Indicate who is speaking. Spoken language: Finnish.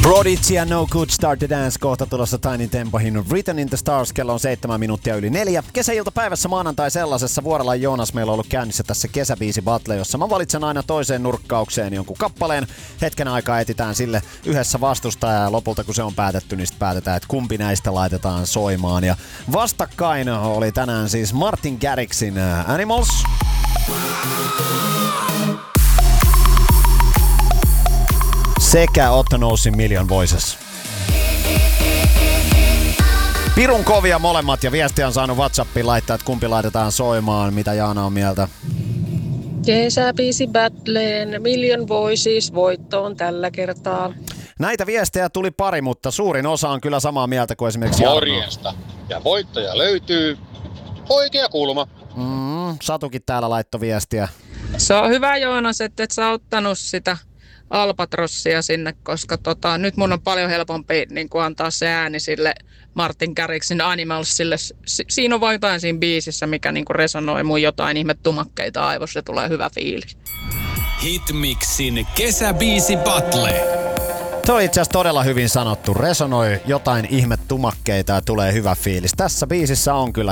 Speaker 1: Prodigy ja No Good Start to Dance kohta tulossa Tiny Tempohin Written in the Stars, kello on 7 minuuttia yli 4. Kesäiltapäivässä maanantai sellaisessa Vuorelan Joonas meillä on ollut käynnissä tässä kesäbiisi battle, jossa mä valitsen aina toiseen nurkkaukseen jonkun kappaleen. Hetken aikaa etitään sille yhdessä vastustajaa ja lopulta kun se on päätetty, niin sitten päätetään, että kumpi näistä laitetaan soimaan. Ja vastakkain oli tänään siis Martin Garrixin Animals sekä Otto Nosin Million Voices. Pirun kovia molemmat ja viestiä on saanut WhatsAppiin laittaa, että kumpi laitetaan soimaan. Mitä Jaana on mieltä?
Speaker 2: Kesäbiisi battleen Million Voices voittoon tällä kertaa.
Speaker 1: Näitä viestejä tuli pari, mutta suurin osa on kyllä samaa mieltä kuin esimerkiksi Jarno.
Speaker 3: Morjesta. Ja voittaja löytyy oikea kulma.
Speaker 1: Satukin täällä laittoi viestiä.
Speaker 2: Se on hyvä, Joonas, että et sä ottanut sitä Albatrossia sinne, koska nyt mun on paljon helpompi niin kuin antaa se ääni sille Martin Garrixin Animalsille. Siinä on vain jotain siinä biisissä, mikä niin kuin resonoi mun jotain ihmettumakkeita aivossa ja tulee hyvä fiilis.
Speaker 4: Hitmixin kesäbiisi battle.
Speaker 1: Se on itse asiassa todella hyvin sanottu. Resonoi jotain ihmettumakkeita ja tulee hyvä fiilis. Tässä biisissä on kyllä